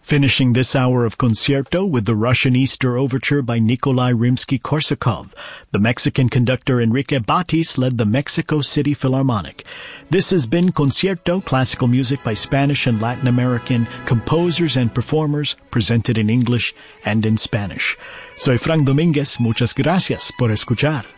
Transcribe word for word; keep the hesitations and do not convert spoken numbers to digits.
Finishing this hour of Concierto with the Russian Easter Overture by Nikolai Rimsky-Korsakov. The Mexican conductor Enrique Batis led the Mexico City Philharmonic. This has been Concierto, classical music by Spanish and Latin American composers and performers, presented in English and in Spanish. Soy Frank Domínguez. Muchas gracias por escuchar.